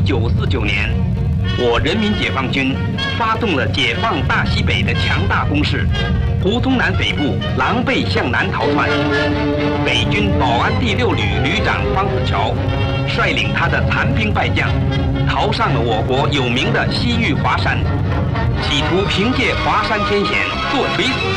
1949年，我人民解放军发动了解放大西北的强大攻势，胡宗南匪部狼狈向南逃窜。北军保安第6旅旅长方子乔率领他的残兵败将，逃上了我国有名的西域华山，企图凭借华山天险做垂死。